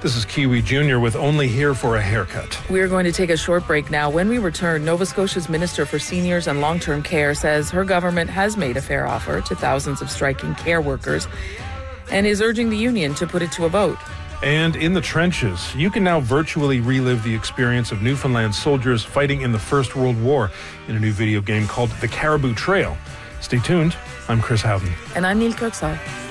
This is Kiwi Jr. with Only Here for a Haircut. We're going to take a short break now. When we return, Nova Scotia's Minister for Seniors and Long-Term Care says her government has made a fair offer to thousands of striking care workers and is urging the union to put it to a vote. And in the trenches, you can now virtually relive the experience of Newfoundland soldiers fighting in the First World War in a new video game called The Caribou Trail. Stay tuned. I'm Chris Howden. And I'm Neil Kirksall.